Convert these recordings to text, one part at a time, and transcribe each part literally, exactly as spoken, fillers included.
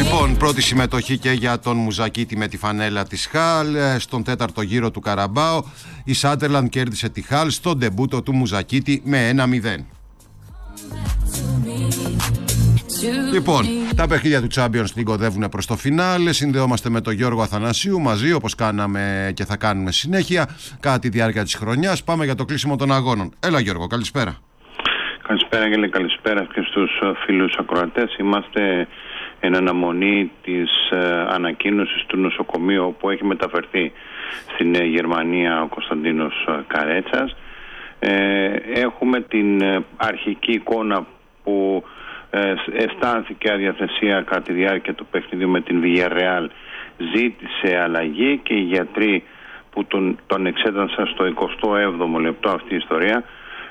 Λοιπόν, πρώτη συμμετοχή και για τον Μουζακίτη με τη φανέλα της Χαλ στον τέταρτο γύρο του Καραμπάο. Η Σάντερλαντ κέρδισε τη Χαλ στον ντεμπούτο του Μουζακίτη με ένα μηδέν. Λοιπόν, τα παιχνίδια του Champions League οδεύουν προς το φινάλε. Συνδεόμαστε με τον Γιώργο Αθανασίου μαζί, όπως κάναμε και θα κάνουμε συνέχεια κατά τη διάρκεια της χρονιάς. Πάμε για το κλείσιμο των αγώνων. Έλα Γιώργο, καλησπέρα. Καλησπέρα Γέλε, καλησπέρα και στους φίλους ακροατές. Είμαστε εν αναμονή της ε, ανακοίνωσης του νοσοκομείου όπου έχει μεταφερθεί στην ε, Γερμανία ο Κωνσταντίνος ε, Καρέτσας. Ε, έχουμε την ε, αρχική εικόνα που ε, αισθάνθηκε αδιαθεσία κατά τη διάρκεια του παιχνιδιού με την Villarreal, ζήτησε αλλαγή και οι γιατροί που τον, τον εξέτασαν στο εικοστό έβδομο λεπτό αυτή η ιστορία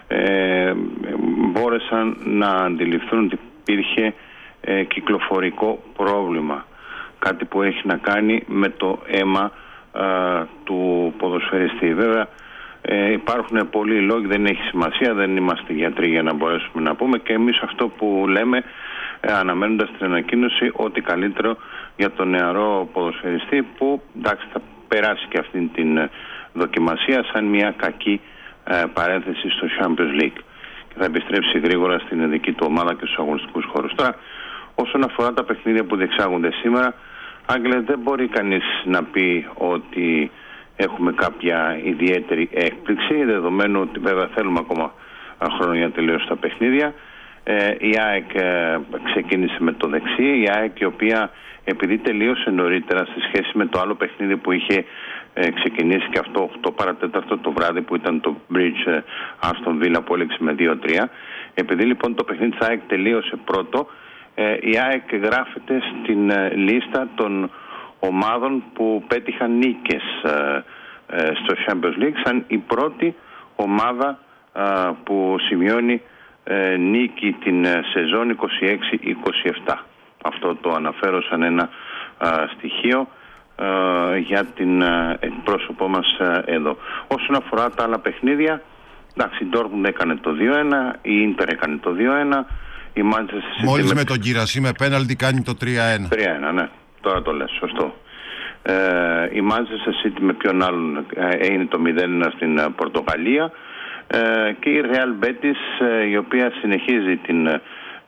ε, μπόρεσαν να αντιληφθούν ότι υπήρχε ε, κυκλοφορικό πρόβλημα, κάτι που έχει να κάνει με το αίμα ε, του ποδοσφαιριστή. Βέβαια ε, υπάρχουν πολλοί λόγοι, δεν έχει σημασία, δεν είμαστε γιατροί για να μπορέσουμε να πούμε, και εμείς αυτό που λέμε ε, αναμένοντας την ανακοίνωση, ότι καλύτερο για τον νεαρό ποδοσφαιριστή που εντάξει θα περάσει και αυτή την ε, δοκιμασία σαν μια κακή ε, παρένθεση στο Champions League και θα επιστρέψει γρήγορα στην δική του ομάδα και στους αγωνιστικούς χώρους. Τώρα, όσον αφορά τα παιχνίδια που διεξάγονται σήμερα, Άγγελε, δεν μπορεί κανείς να πει ότι έχουμε κάποια ιδιαίτερη έκπληξη, δεδομένου ότι βέβαια θέλουμε ακόμα χρόνο για να τελειώσει τα παιχνίδια. Ε, η ΑΕΚ ε, ξεκίνησε με το δεξί, η ΑΕΚ η οποία επειδή τελείωσε νωρίτερα στη σχέση με το άλλο παιχνίδι που είχε ε, ξεκινήσει και αυτό οκτώ παρά τέταρτο το βράδυ που ήταν το Bridge ε, Aston Villa που έλεξε με δύο τρία, επειδή λοιπόν το παιχνίδι της ΑΕΚ τελείωσε πρώτο, ε, η ΑΕΚ γράφεται στην ε, λίστα των ομάδων που πέτυχαν νίκες ε, ε, στο Champions League σαν η πρώτη ομάδα ε, που σημειώνει ε, νίκη την ε, σεζόν είκοσι έξι είκοσι επτά. Αυτό το αναφέρω σαν ένα ε, στοιχείο ε, για την ε, εκπρόσωπό μας ε, εδώ. Όσον αφορά τα άλλα παιχνίδια, εντάξει, η Dortmund έκανε το δύο ένα, η Inter έκανε το δύο ένα, η Manchester City μόλις με, με τον Κυρασί με πέναλτι κάνει το τρία ένα. τρία ένα, ναι. Τώρα το λες, σωστό. Ε, η Manchester City με ποιον άλλον ε, έγινε το μηδέν ένα στην ε, Πορτογαλία ε, και η Real Betis ε, η οποία συνεχίζει την ε,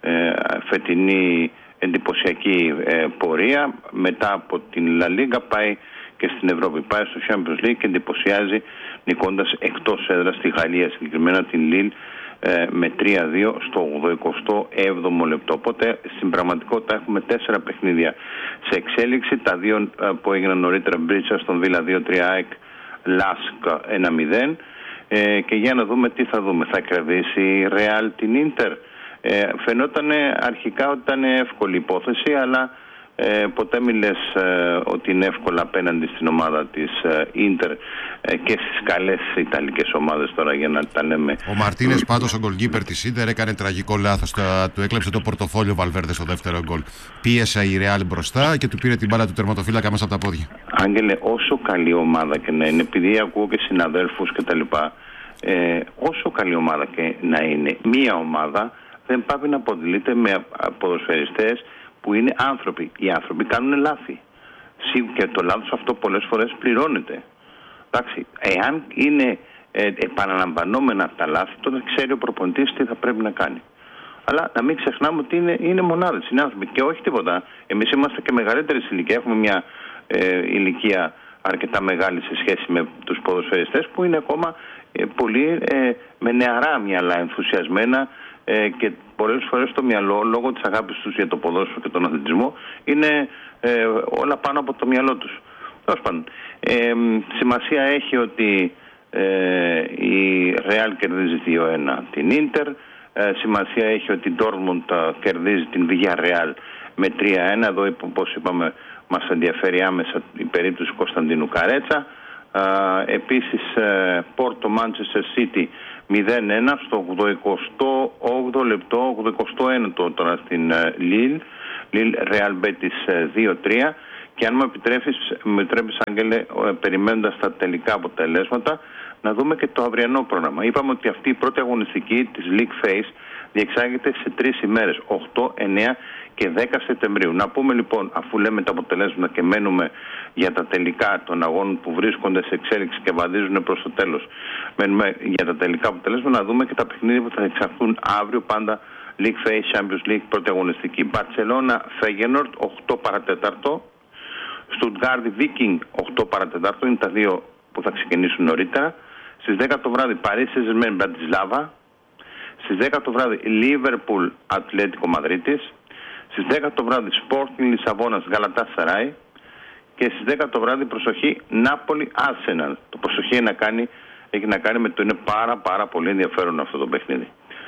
φετινή εντυπωσιακή ε, πορεία μετά από την La Liga, πάει και στην Ευρώπη, πάει στο Champions League και εντυπωσιάζει νικώντας εκτός έδρας στη Γαλλία, συγκεκριμένα την Lille ε, με τρία δύο στο ογδοηκοστό έβδομο λεπτό. Οπότε στην πραγματικότητα έχουμε τέσσερα παιχνίδια σε εξέλιξη, τα δύο ε, που έγιναν νωρίτερα, Μπρίτσα στον Βίλα δύο τρία, ΑΕΚ Λάσκ ένα μηδέν ε, και για να δούμε τι θα δούμε. Θα κερδίσει η Real την Inter. Ε, φαινόταν αρχικά ότι ήταν εύκολη υπόθεση, αλλά ε, ποτέ μην λες ε, ότι είναι εύκολα απέναντι στην ομάδα της ε, Ίντερ ε, και στις καλές ιταλικές ομάδες τώρα, για να τα λέμε. Ο Μαρτίνες πάντως, ο γκολκίπερ της Ίντερ, έκανε τραγικό λάθος. Τα, του έκλεψε το πορτοφόλιο Βαλβέρδε στο δεύτερο γκολ. Πίεσε η Ρεάλ μπροστά και του πήρε την μπάλα του τερματοφύλακα μέσα από τα πόδια. Άγγελε, όσο καλή ομάδα και να είναι, επειδή ακούω και συναδέλφους κτλ., ε, όσο καλή ομάδα και να είναι, μία ομάδα δεν πάει να αποτελείται με ποδοσφαιριστές που είναι άνθρωποι. Οι άνθρωποι κάνουν λάθη. Και το λάθος αυτό πολλές φορές πληρώνεται. Εντάξει, εάν είναι ε, επαναλαμβανόμενα αυτά τα λάθη, τότε ξέρει ο προπονητής τι θα πρέπει να κάνει. Αλλά να μην ξεχνάμε ότι είναι, είναι μονάδες, είναι άνθρωποι και όχι τίποτα. Εμείς είμαστε και μεγαλύτερη ηλικία. Έχουμε μια ε, ηλικία αρκετά μεγάλη σε σχέση με τους ποδοσφαιριστές που είναι ακόμα ε, πολύ ε, με νεαρά μυαλά, ενθουσιασμένα. Ε, και πολλές φορές το μυαλό, λόγω της αγάπης τους για το ποδόσφαιρο και τον αθλητισμό, είναι ε, όλα πάνω από το μυαλό τους. Τέλος πάντων, ε, σημασία έχει ότι ε, η Real κερδίζει δύο ένα την Inter, ε, σημασία έχει ότι η Dortmund κερδίζει την Villarreal με τρία ένα. Εδώ, όπως είπαμε, μας ενδιαφέρει άμεσα η περίπτωση Κωνσταντίνου Καρέτσα. Ε, επίσης, ε, Porto Manchester City μηδέν ένα στο ογδοηκοστό όγδοο λεπτό, ογδοηκοστό ένατο τώρα στην Lille, Lille Real Betis δύο τρία, και αν μου επιτρέπεις, με επιτρέπεις Άγγελε, περιμένοντας τα τελικά αποτελέσματα, να δούμε και το αυριανό πρόγραμμα. Είπαμε ότι αυτή η πρώτη αγωνιστική της League Phase διεξάγεται σε τρεις ημέρες, οκτώ, εννέα και δέκα Σεπτεμβρίου. Να πούμε λοιπόν, αφού λέμε τα αποτελέσματα και μένουμε για τα τελικά των αγώνων που βρίσκονται σε εξέλιξη και βαδίζουν προς το τέλος, μένουμε για τα τελικά αποτελέσματα, να δούμε και τα παιχνίδια που θα εξαχθούν αύριο, πάντα League Phase, Champions League, πρώτη αγωνιστική. Μπαρτσελώνα Φέγενορντ οκτώ παρατέταρτο, Στουτγκάρδη Viking οκτώ παρατέταρτο, είναι τα δύο που θα ξεκινήσουν νωρίτερα. Στις δέκα το βράδυ Παρίσι Σεζερμέν Μπρατισλάβα. Στις δέκα το βράδυ Λίβερπουλ Ατλέτικο Μαδρίτης. Στις δέκα το βράδυ Sporting Λισαβόνας Γαλατάσαράι. Και στις δέκα το βράδυ προσοχή Νάπολη Άρσεναλ. Το προσοχή έχει να κάνει, έχει να κάνει με το είναι πάρα πάρα πολύ ενδιαφέρον αυτό το παιχνίδι.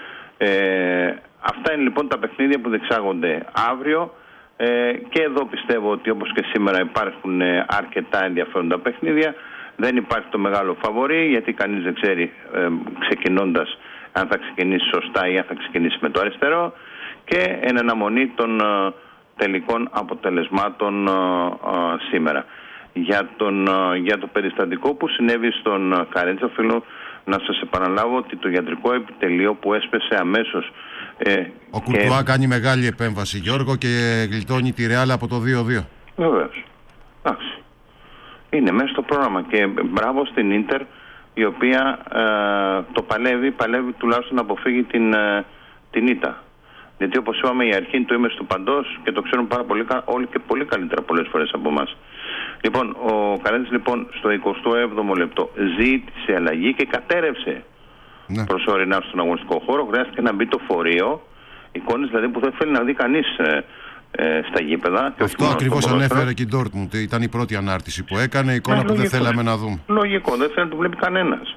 Ε, αυτά είναι λοιπόν τα παιχνίδια που διεξάγονται αύριο. Ε, και εδώ πιστεύω ότι όπως και σήμερα υπάρχουν ε, αρκετά ενδιαφέροντα παιχνίδια. Δεν υπάρχει το μεγάλο φαβορί, γιατί κανείς δεν ξέρει ε, ξεκινώντας αν θα ξεκινήσει σωστά ή αν θα ξεκινήσει με το αριστερό, και εν αναμονή των ε, τελικών αποτελεσμάτων ε, ε, σήμερα. Για, τον, ε, για το περιστατικό που συνέβη στον ε, Καρέντσα, οφείλω να σας επαναλάβω ότι το ιατρικό επιτελείο που έσπεσε αμέσως... Ε, Ο Κουρτουά και... κάνει μεγάλη επέμβαση, Γιώργο, και γλιτώνει τη Ρεάλ από το δύο δύο. Βεβαίως. Εντάξει. Είναι μέσα στο πρόγραμμα και μπράβο στην Ίντερ, η οποία ε, το παλεύει, παλεύει τουλάχιστον να αποφύγει την, ε, την ήττα. Γιατί όπως είπαμε, η αρχή είναι το ήμες του παντός και το ξέρουν πάρα πολύ, όλοι και πολύ καλύτερα πολλές φορές από εμάς. Λοιπόν, ο Καρέντης λοιπόν στο εικοστό έβδομο λεπτό ζήτησε αλλαγή και κατέρευσε ναι. προσωρινά στον αγωνιστικό χώρο. Χρειάστηκε να μπει το φορείο, εικόνες δηλαδή που δεν θέλει να δει κανείς ε, ε, στα γήπεδα. Και αυτό ακριβώς ανέφερε και η Ντόρτμουντ. Ήταν η πρώτη ανάρτηση που έκανε, η εικόνα ναι, που λογικό, δεν θέλαμε να δούμε. Λογικό, δεν θέλει να το βλέπει κανένας.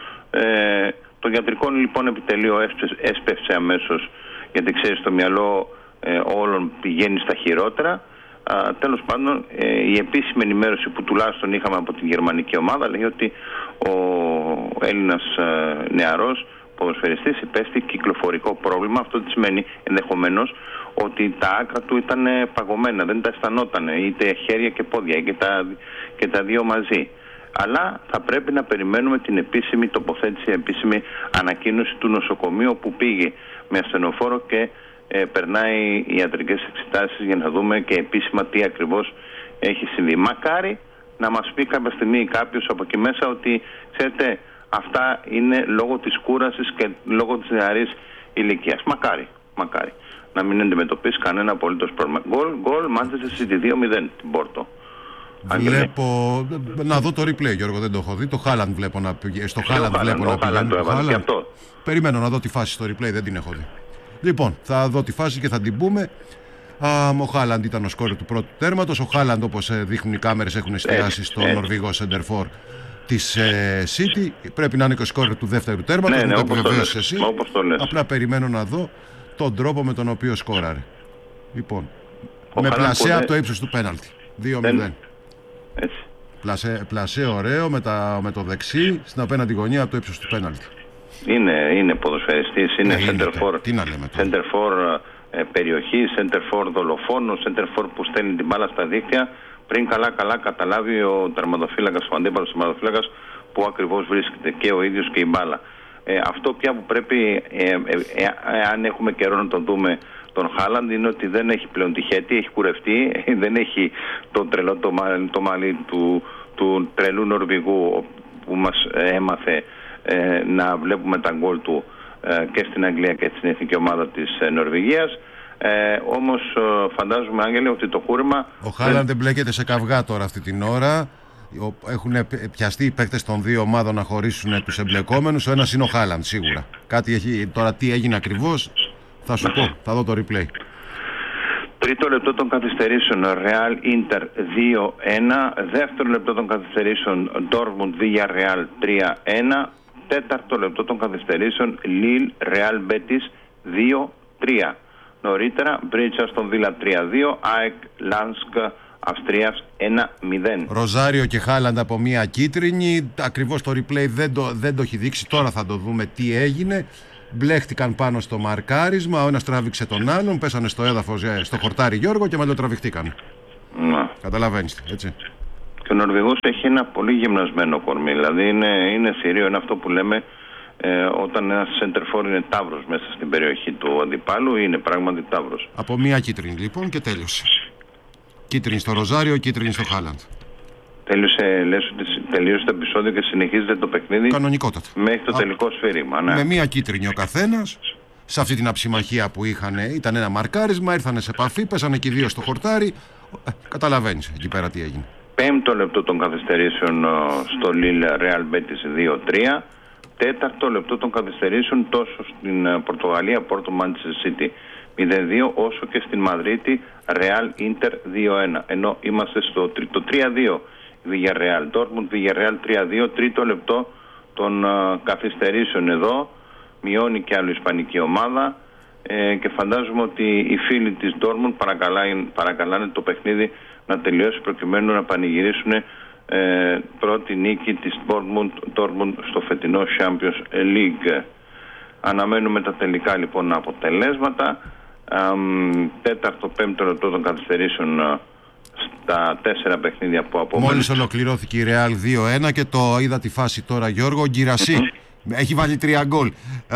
Ε, το ιατρικό λοιπόν επιτελείο έσπευσε αμέσως, γιατί ξέρεις το μυαλό ε, όλων πηγαίνει στα χειρότερα. Α, τέλος πάντων, ε, η επίσημη ενημέρωση που τουλάχιστον είχαμε από την γερμανική ομάδα λέει ότι ο Έλληνας ε, νεαρός ποδοσφαιριστής υπέστη κυκλοφορικό πρόβλημα. Αυτό τι σημαίνει ενδεχομένως ότι τα άκρα του ήταν παγωμένα, δεν τα αισθανόταν, είτε χέρια και πόδια και τα, και τα δύο μαζί. Αλλά θα πρέπει να περιμένουμε την επίσημη τοποθέτηση, επίσημη ανακοίνωση του νοσοκομείου όπου πήγε με ασθενοφόρο και ε, περνάει ιατρικές εξετάσεις για να δούμε και επίσημα τι ακριβώς έχει συμβεί. Μακάρι να μας πει κάποια στιγμή κάποιος από εκεί μέσα ότι ξέρετε, αυτά είναι λόγω της κούρασης και λόγω της νεαρής ηλικίας. Μακάρι, μακάρι. Να μην αντιμετωπίσει κανένα απολύτως πρόβλημα. Γκολ, γκολ, Manchester City δύο μηδέν την Πόρτο. Βλέπω. Να δω το replay, Γιώργο, δεν το έχω δει. Το Χάλαντ βλέπω να πηγαίνει. Στο Χάλαντ βλέπω να πηγαίνει. Το Χάλαντ. Περιμένω να δω τη φάση στο replay, δεν την έχω δει. Λοιπόν, θα δω τη φάση και θα την πούμε. Α, ο Χάλαντ ήταν ο σκόρερ του πρώτου τέρματος. Ο Χάλαντ, όπως δείχνουν οι κάμερες, έχουν εστιάσει στον Νορβηγό Σεντερφόρ της ε, City. Πρέπει να είναι και ο σκόρερ του δεύτερου τέρματος. Ναι, ναι, το όπως το λες, εσύ. όπως το λες. Απλά περιμένω να δω τον τρόπο με τον οποίο σκόραρε. Λοιπόν, ο με πλασέ από το ύψος του πέναλτι. δύο μηδέν. Έτσι. Πλασέ, πλασέ ωραίο με, τα, με το δεξί στην απέναντι γωνία από το ύψος του πέναλτι. Είναι, είναι ποδοσφαιριστής, είναι center for, τι να λέμε τώρα. Center for ε, περιοχή, center for δολοφόνο, center for που στέλνει την μπάλα στα δίκτυα, πριν καλά καλά καταλάβει ο τερματοφύλακας, ο αντίπαλος τερματοφύλακας που ακριβώς βρίσκεται και ο ίδιος και η μπάλα. Ε, αυτό πια που πρέπει, ε, ε, ε, ε, αν έχουμε καιρό να τον δούμε τον Χάλαντ, είναι ότι δεν έχει πλέον τη χέτη, έχει κουρευτεί, δεν έχει τον τρελό το, το μαλλί του, του τρελού Νορβηγού που μας έμαθε ε, να βλέπουμε τα γκολ του ε, και στην Αγγλία και στην εθνική ομάδα της ε, Νορβηγίας. Ε, όμως ε, φαντάζομαι, Άγγελε, ότι το κούρεμα... Ο Χάλαντ δεν μπλέκεται σε καυγά τώρα αυτή την ώρα. Έχουν πιαστεί οι παίκτες των δύο ομάδων να χωρίσουν τους εμπλεκόμενους. Ο ένας είναι ο Χάλαντ σίγουρα. Κάτι έχει, τώρα τι έγινε ακριβώς θα σου πω, θα δω το replay. Τρίτο λεπτό των καθυστερήσεων Real Inter δύο ένα. Δεύτερο λεπτό των καθυστερήσεων Dortmund Villarreal τρία ένα. Τέταρτο λεπτό των καθυστερήσεων Lille Real Betis δύο τρία. Νωρίτερα Bridge στον Villa τρία δύο. ΑΕΚ Lansk Αυστρίας ένα μηδέν. Ροζάριο και Χάλαντ από μία κίτρινη. Ακριβώς το replay δεν το, δεν το έχει δείξει. Τώρα θα το δούμε τι έγινε. Μπλέχτηκαν πάνω στο μαρκάρισμα. Ο ένας τράβηξε τον άλλον. Πέσανε στο έδαφος, στο χορτάρι, Γιώργο, και μαλλιοτραβηχτήκαν. Να. Καταλαβαίνεις, έτσι. Και ο Νορβηγός έχει ένα πολύ γυμνασμένο κορμί. Δηλαδή είναι, είναι θηρίο, είναι αυτό που λέμε Ε, όταν ένας σεντερφόρ είναι ταύρος μέσα στην περιοχή του αντιπάλου, είναι πράγματι ταύρος. Από μία κίτρινη λοιπόν και τέλειωσε. Κίτρινη στο Ροζάριο, κίτρινη στο Χάλαντ. Τέλειωσε, λες ότι τελείωσε το επεισόδιο και συνεχίζεται το παιχνίδι. Κανονικότατα. Μέχρι το Α, τελικό σφύριμα. Ναι. Με μία κίτρινη ο καθένας. Σε αυτή την αψημαχία που είχαν, ήταν ένα μαρκάρισμα, ήρθανε σε επαφή, πέσανε και οι δύο στο χορτάρι. Ε, καταλαβαίνεις εκεί πέρα τι έγινε. Πέμπτο λεπτό των καθυστερήσεων στο Lille Real Betis δύο τρία. Τέταρτο λεπτό των καθυστερήσεων τόσο στην Πορτογαλία Πόρτο Manchester City μηδέν δύο, όσο και στην Μαδρίτη Real Inter δύο ένα. Ενώ είμαστε στο το τρία δύο Villarreal Dortmund Villarreal τρία δύο. Τρίτο λεπτό των uh, καθυστερήσεων εδώ. Μειώνει και άλλο η ισπανική ομάδα ε, και φαντάζομαι ότι οι φίλοι της Dortmund παρακαλάνε, παρακαλάνε το παιχνίδι να τελειώσει προκειμένου να πανηγυρίσουν ε, πρώτη νίκη της Dortmund, Dortmund στο φετινό Champions League. Αναμένουμε τα τελικά λοιπόν αποτελέσματα. Ε, τέταρτο, πέμπτο λεπτό των καθυστερήσεων στα τέσσερα παιχνίδια που απόμενουν. Μόλις ολοκληρώθηκε η Real δύο ένα και το είδα τη φάση τώρα, Γιώργο. Ο Γκυρασί έχει βάλει τρία γκολ.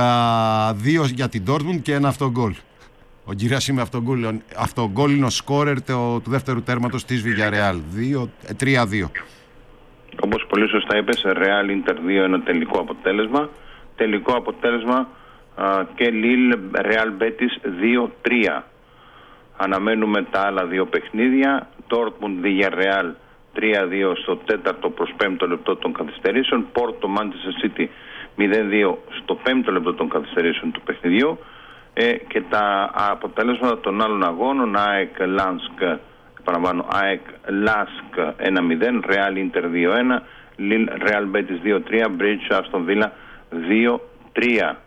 Α, δύο για την Dortmund και ένα αυτογκολ. Ο Γκυρασί με αυτογκολ, αυτογκολ είναι ο σκόρερ του δεύτερου τέρματος της Villarreal. τρία δύο. Όπως πολύ σωστά είπες, Real Inter δύο ένα τελικό αποτέλεσμα. Τελικό αποτέλεσμα α, και Lille Real Betis δύο τρία. Αναμένουμε τα άλλα δύο παιχνίδια. Dortmund Villarreal τρία δύο στο τέταρτο προς πέμπτο λεπτό των καθυστερήσεων. Porto Manchester City μηδέν δύο στο πέμπτο λεπτό των καθυστερήσεων του παιχνιδιού. Ε, και τα αποτελέσματα των άλλων αγώνων: ΑΕΚ Lansk, επαναλαμβάνω, ΑΕΚ Lask ένα μηδέν, Real Inter δύο ένα, Lille Real Betis δύο τρία, Bridge Aston Villa δύο τρία.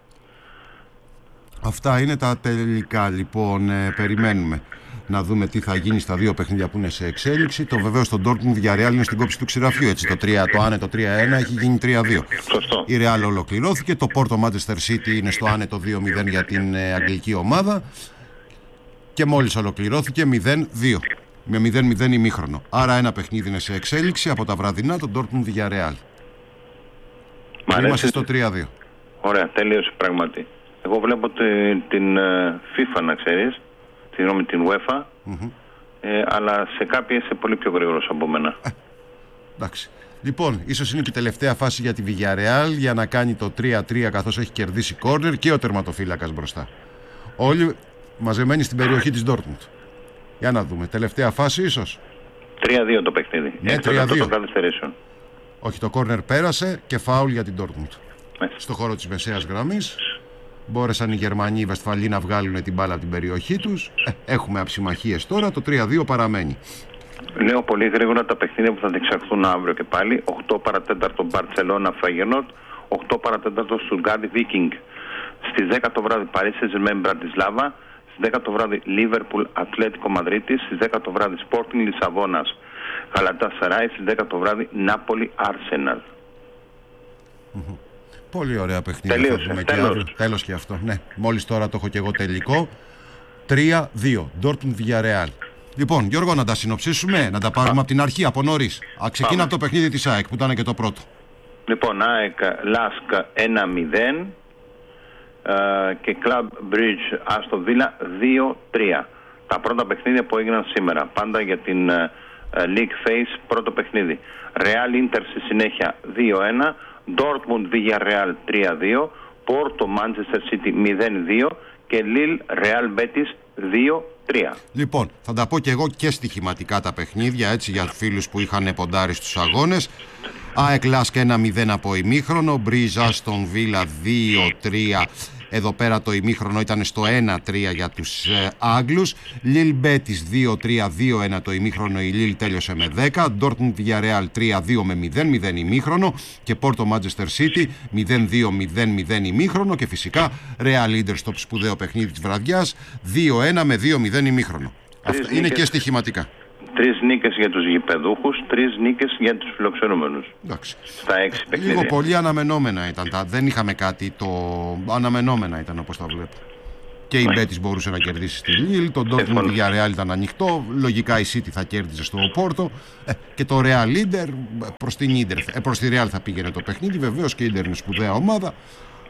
Αυτά είναι τα τελικά λοιπόν. Ε, περιμένουμε να δούμε τι θα γίνει στα δύο παιχνίδια που είναι σε εξέλιξη. Το βεβαίως το Dortmund Villarreal είναι στην κόψη του ξηραφιού. Έτσι, το, τρία, το άνετο τρία ένα έχει γίνει τρία δύο. Σωστό. Η Real ολοκληρώθηκε. Το Porto Manchester City είναι στο άνετο δύο μηδέν για την ε, αγγλική ομάδα. Και μόλις ολοκληρώθηκε μηδέν δύο. Με μηδέν μηδέν ημίχρονο. Άρα ένα παιχνίδι είναι σε εξέλιξη από τα βραδινά, το Dortmund Villarreal. Είμαστε στο τρία δύο. Ωραία, τελείωσε πράγματι. Εγώ βλέπω την, την FIFA, να ξέρεις, την, την UEFA, mm-hmm. ε, αλλά σε κάποιες είσαι πολύ πιο γρήγορος από μένα. Ε, εντάξει. Λοιπόν, ίσως είναι και η τελευταία φάση για τη Villarreal για να κάνει το τρία τρία, καθώς έχει κερδίσει κόρνερ και ο τερματοφύλακας μπροστά. Όλοι μαζεμένοι στην περιοχή της Dortmund. Για να δούμε. Τελευταία φάση ίσως. τρία δύο το παιχνίδι. Ναι, τρία δύο. Των Όχι, το κόρνερ πέρασε και φάουλ για την Dortmund. Ναι. Στο χώρο της μεσαίας γραμμής. Μπόρεσαν οι Γερμανοί, οι Βεσφαλοί να βγάλουν την μπάλα από την περιοχή τους. Ε, έχουμε αψημαχίες τώρα, το τρία δύο παραμένει. Λέω πολύ γρήγορα τα παιχνίδια που θα διεξαχθούν αύριο και πάλι. οκτώ παρατέταρτο Μπαρτσελώνα Φαγενόρτ, οκτώ παρατέταρτο Στουτγκάρδι Βίκινγκ. Στις δέκα το βράδυ Παρίσι Σεντζερμέν Μπρατισλάβα. Στις δέκα το βράδυ Λίβερπουλ Ατλέτικο Μαδρίτης. Στις δέκα το βράδυ Sporting Λισαβόνας Γαλατασαράι. Στις δέκα το βράδυ Νάπολη Άρσεναλ. Mm-hmm. Πολύ ωραία παιχνίδια. Τελείωσε. Τέλος. Τέλος και αυτό. Ναι, μόλις τώρα το έχω και εγώ τελικό. τρία δύο. Dortmund Villarreal. Λοιπόν, Γιώργο, να τα συνοψίσουμε, να τα πάρουμε Α. από την αρχή, από νωρίς. Ξεκίνα από το παιχνίδι της ΑΕΚ που ήταν και το πρώτο. Λοιπόν, ΑΕΚ Lask ένα μηδέν uh, και Club Bridge Aston Villa δύο τρία. Τα πρώτα παιχνίδια που έγιναν σήμερα. Πάντα για την uh, League Phase πρώτο παιχνίδι. Real Inter στη συνέχεια δύο ένα. Dortmund Villarreal τρία δύο, Porto Manchester City μηδέν δύο και Lille Real Betis δύο τρία. Λοιπόν, θα τα πω και εγώ και στοιχηματικά τα παιχνίδια, έτσι, για φίλους που είχαν ποντάρει στους αγώνες. ΑΕΚ Lask ένα μηδέν από ημίχρονο, Bridge Aston Villa δύο τρία. Εδώ πέρα το ημίχρονο ήταν στο ένα τρία για τους ε, Άγγλους. Lille Betis δύο τρία δύο ένα το ημίχρονο, η Lille τέλειωσε με δέκα. Dortmund Villarreal τρία δύο με μηδέν μηδέν ημίχρονο. Και Porto Manchester City μηδέν δύο μηδέν μηδέν ημίχρονο. Και φυσικά Real Inter στο σπουδαίο παιχνίδι της βραδιάς δύο ένα με δύο μηδέν ημίχρονο. Αυτά είναι και στοιχηματικά. Τρεις νίκες για τους γηπεδούχους, τρεις νίκες για τους φιλοξενούμενους. Εντάξει. Στα έξι παιχνίδια. Λίγο πολύ αναμενόμενα ήταν τα. Δεν είχαμε κάτι το. Αναμενόμενα ήταν, όπως τα βλέπω. Και η Betis μπορούσε να κερδίσει στη Lille. Το Dortmund Villarreal ήταν ανοιχτό. Λογικά η City θα κέρδιζε στο Porto. Ε, και το Real Inter προς την Inter. Ε, προς τη Real θα πήγαινε το παιχνίδι. Βεβαίως και η Inter είναι σπουδαία ομάδα.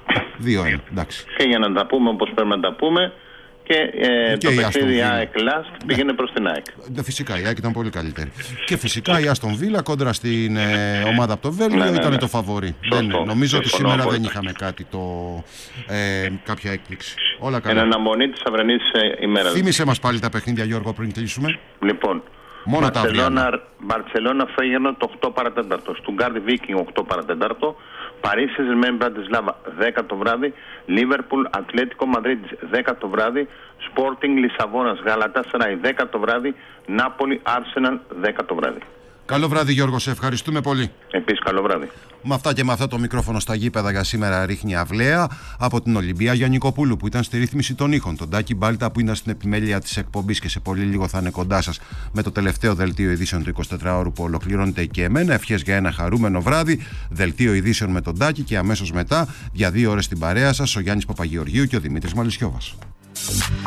δύο ένα, εντάξει. Και για να τα πούμε όπως πρέπει να τα πούμε. Και, ε, και το παιχνίδι ΑΕΚ Λαστ πήγαινε ναι. προς την ΑΕΚ. Φυσικά η ΑΕΚ ήταν πολύ καλύτερη. Και φυσικά η Άστον Βίλα κόντρα στην ε, ομάδα από το Βέλγιο ναι, ναι, ήταν ναι. το φαβορί. Δεν, νομίζω ότι σήμερα δεν είχαμε κάτι το, ε, κάποια έκπληξη. Όλα καλά. Εν αναμονή της αυριανής ημέρας. Θύμισε μας πάλι τα παιχνίδια, Γιώργο, πριν κλείσουμε. Λοιπόν, μόνο Μπαρτσελώνα Φέγενο το οκτώ παρατέταρτο, Στουγκάρδι Βίκινγκ οκτώ παρατέταρτο, Παρίσι Σερμέν Μπραντισλάβα δέκα το βράδυ, Λίβερπουλ Ατλέτικο Μαδρίτης δέκα το βράδυ, Σπόρτινγκ Λισαβόνας Γαλατάσαράι δέκα το βράδυ, Νάπολη Άρσεναλ δέκα το βράδυ. Καλό βράδυ, Γιώργο, σε ευχαριστούμε πολύ. Επίσης, καλό βράδυ. Με αυτά και με αυτό το μικρόφωνο στα γήπεδα για σήμερα ρίχνει αυλαία από την Ολυμπία Γιαννικοπούλου που ήταν στη ρύθμιση των ήχων, τον Τάκη Μπάλτα που ήταν στην επιμέλεια της εκπομπής και σε πολύ λίγο θα είναι κοντά σας με το τελευταίο δελτίο ειδήσεων του εικοσιτετράωρου που ολοκληρώνεται και εμένα. Ευχές για ένα χαρούμενο βράδυ, δελτίο ειδήσεων με τον Τάκη και αμέσως μετά για δύο ώρες την παρέα σας ο Γιάννης Παπαγεωργίου και ο Δημήτρης Μαλισιώβας.